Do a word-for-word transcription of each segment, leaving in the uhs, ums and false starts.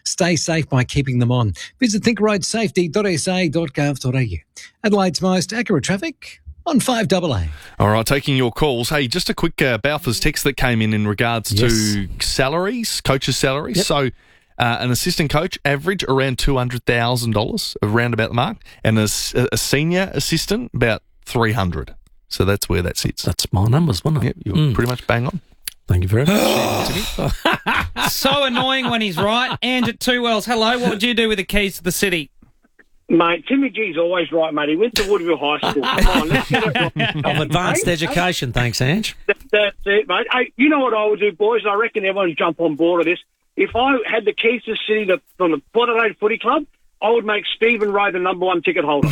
Stay safe by keeping them on. Visit think road safety dot s a dot gov dot a u. Adelaide's most accurate traffic on five A A. All right, taking your calls. Hey, just a quick uh, Balfour's text that came in in regards Yes. to salaries, coaches' salaries. Yep. So uh, an assistant coach average around two hundred thousand dollars, around about the mark, and a, s- a senior assistant about three hundred thousand dollars. So that's where that sits. That's my numbers, wasn't it? Yep, you're Mm. pretty much bang on. Thank you very much. So annoying when he's right. Ange at Two Wells, hello. What would you do with the keys to the city? Mate, Timmy G's always right, mate. He went to Woodville High School. Come on, let's get it right. Of advanced Hey, education, thanks, Ange. That, that's it, mate. Hey, you know what I would do, boys? I reckon everyone would jump on board of this. If I had the keys to the city to, from the Port Adelaide Footy Club, I would make Stephen Ray the number one ticket holder.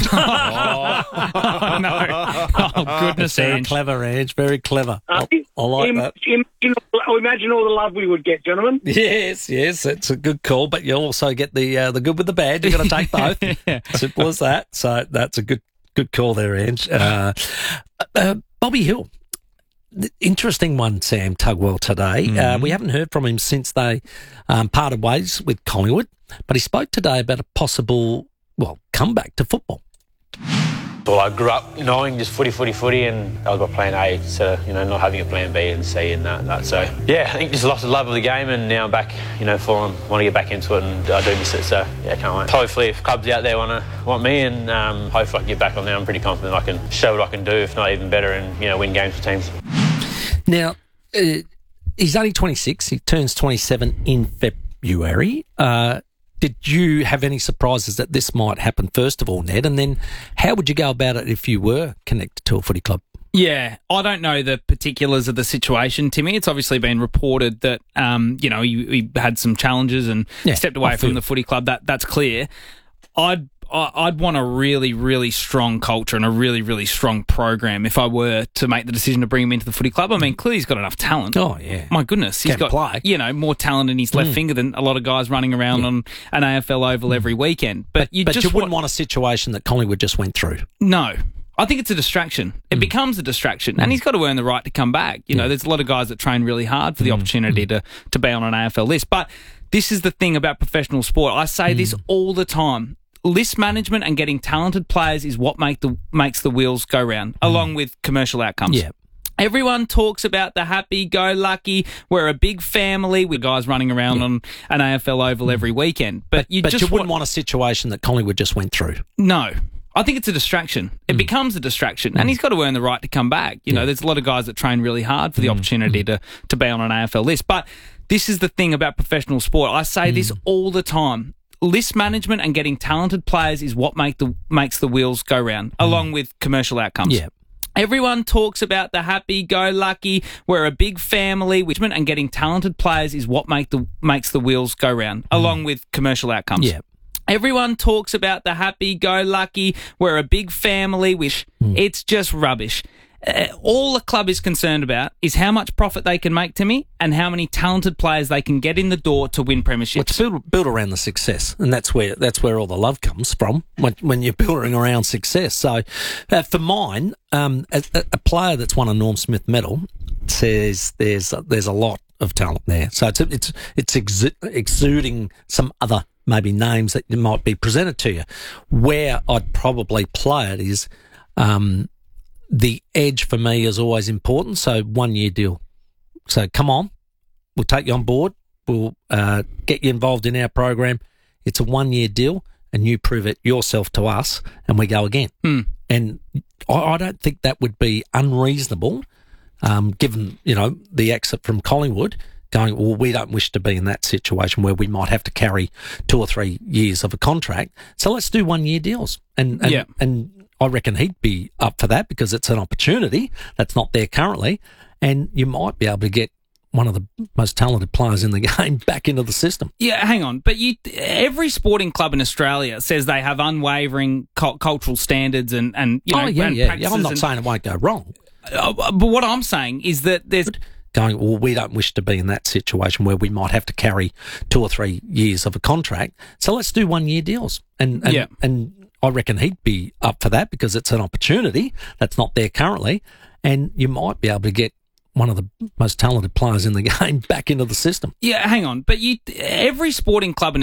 Oh, no. Oh, goodness, Very Ange. clever, Ange. Very clever. Uh, I, I like im- that. im- you know, imagine all the love we would get, gentlemen. Yes, yes, it's a good call, but you'll also get the uh, the good with the bad. You've got to take both. Simple as that. So that's a good good call there, Ange. Uh, uh, Bobby Hill. The interesting one, Sam Tugwell, today. Mm-hmm. Uh, we haven't heard from him since they um, parted ways with Collingwood, but he spoke today about a possible, well, comeback to football. Well, I grew up knowing just footy, footy, footy, and I got plan A instead of, you know, not having a plan B and C and that. that. So, yeah, I think just lost the love of the game, and now I'm back, you know, full on, want to get back into it, and I do miss it, so, yeah, can't wait. Hopefully, if clubs out there want to want me, and um, hopefully I can get back on there, I'm pretty confident I can show what I can do, if not even better, and, you know, win games for teams. Now, uh, he's only twenty-six. He turns twenty-seven in February. Uh, did you have any surprises that this might happen, first of all, Ned? And then how would you go about it if you were connected to a footy club? Yeah, I don't know the particulars of the situation, Timmy. It's obviously been reported that, um, you know, he, he had some challenges and Yeah, stepped away I from feel- the footy club. That That's clear. I'd I- I'd want a really, really strong culture and a really, really strong program if I were to make the decision to bring him into the footy club. I mean, clearly he's got enough talent. Oh, yeah. My goodness, he's Can got play. you know more talent in his left Mm. finger than a lot of guys running around on an A F L oval every weekend. But, you But just you wouldn't want want a situation that Collingwood just went through. no. I think it's a distraction. It becomes a distraction. And he's got to earn the right to come back. You know, there's a lot of guys that train really hard for the opportunity to, to be on an A F L list. But this is the thing about professional sport. I say this all the time. List management and getting talented players is what make the makes the wheels go round, along with commercial outcomes. Yeah. Everyone talks about the happy-go-lucky. We're a big family with guys running around on an A F L oval every weekend. But, you But just you wouldn't want want a situation that Collingwood just went through. no. I think it's a distraction. It becomes a distraction. And he's got to earn the right to come back. You know, there's a lot of guys that train really hard for the opportunity to, to be on an A F L list. But this is the thing about professional sport. I say this all the time. List management and getting talented players is what make the makes the wheels go round, along with commercial outcomes. Yeah. Everyone talks about the happy-go-lucky. We're a big family. Which and getting talented players is what make the makes the wheels go round, along with commercial outcomes. Yeah. Everyone talks about the happy-go-lucky. We're a big family. Which it's just rubbish. Uh, all the club is concerned about is how much profit they can make, to me, and how many talented players they can get in the door to win premierships. It's built, built around the success, and that's where that's where all the love comes from when, when you're building around success. So, uh, for mine, um, a, a player that's won a Norm Smith medal says there's a, there's a lot of talent there. So it's it's it's exu- exuding some other maybe names that might be presented to you. Where I'd probably play it is. Um, The edge for me is always important, so one year deal. So come on, we'll take you on board. We'll uh, get you involved in our program. It's a one year deal, and you prove it yourself to us, and we go again. Hmm. And I, I don't think that would be unreasonable, um, given you know the exit from Collingwood. Going, well, we don't wish to be in that situation where we might have to carry two or three years of a contract. So let's do one year deals, and and, Yeah. and I reckon he'd be up for that because it's an opportunity that's not there currently, and you might be able to get one of the most talented players in the game back into the system. Yeah, hang on. But you, every sporting club in Australia says they have unwavering cult- cultural standards and, and you know, oh, yeah, and yeah, yeah. practices I'm not and- saying it won't go wrong. Uh, but what I'm saying is that there's Going, well, we don't wish to be in that situation where we might have to carry two or three years of a contract. So let's do one year deals. And, and, Yeah. and I reckon he'd be up for that because it's an opportunity that's not there currently. And you might be able to get one of the most talented players in the game back into the system. yeah, hang on. But you, every sporting club in